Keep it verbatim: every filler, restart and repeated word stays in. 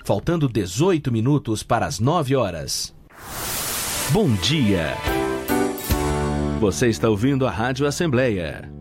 faltando dezoito minutos para as nove horas. Bom dia! Você está ouvindo a Rádio Assembleia